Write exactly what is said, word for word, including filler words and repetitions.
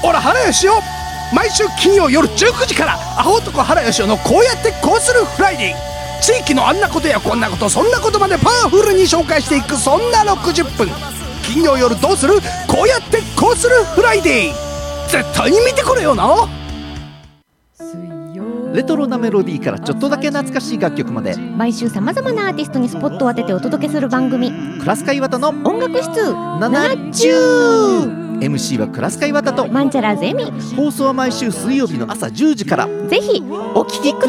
オラ原義雄、毎週金曜夜じゅうくじからアホ男原義雄のこうやってこうするフライデー、地域のあんなことやこんなことそんなことまでパワフルに紹介していく、そんなろくじゅっぷん。金曜夜どうする、こうやってこうするフライデー、絶対に見てくれよな。 レトロなメロディーからちょっとだけ懐かしい楽曲まで、 毎週さまざまなアーティストにスポットを当ててお届けする番組、 クラスカイワタの音楽室ななじゅう。 エムシー はクラスカイワタとマンチャラーズエミ。 放送は毎週水曜日の朝じゅうじから。 ぜひお聞きください。